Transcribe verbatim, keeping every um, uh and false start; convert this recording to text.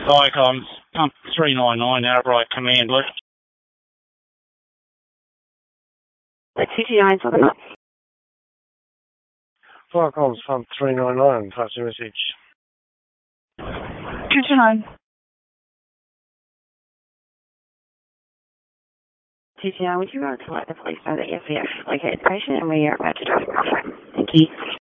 Viacom, pump three nine nine, outright command left. two two nine, something up. Viacom's pump three nine nine, pass your message. two two nine. two two nine, would you rather let the police know that you have located the patient and we are about to drive? Thank you.